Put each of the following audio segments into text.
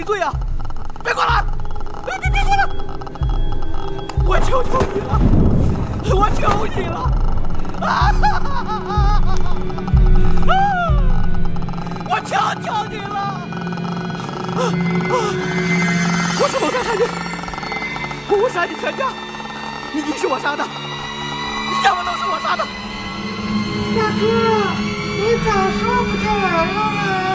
对呀！别过来！别过来！我求求你了！我求你了！我求求你了！我是谋杀杀人，我杀你全家，你是我杀的，要么都是我杀的。 大哥，你早说不就完了吗？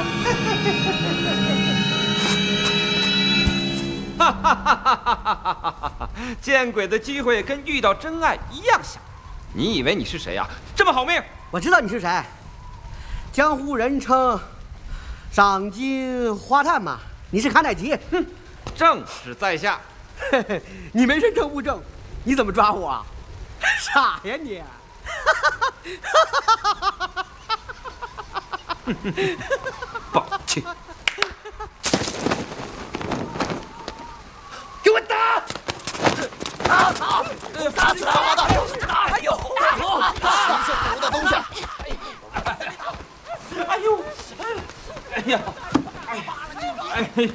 哈哈哈哈哈哈！见鬼的机会跟遇到真爱一样小。你以为你是谁呀？这么好命？ 我知道你是谁，江湖人称赏金花旦嘛。你是卡乃吉？ 哼，正是在下。 你没人证物证，你怎么抓我？傻呀你！ 抱歉。 给我打！打！打死他的！哎呦！ 是毒的东西！ 哎呦！哎呀！哎呦！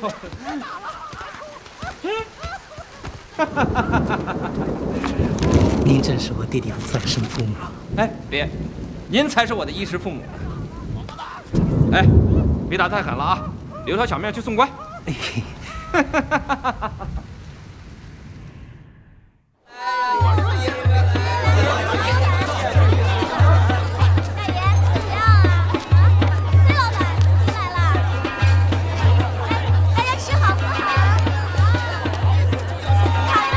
您真是我弟弟的再生父母。 哎，别，您才是我的衣食父母。哎，别打太狠了啊，留条小命去送官。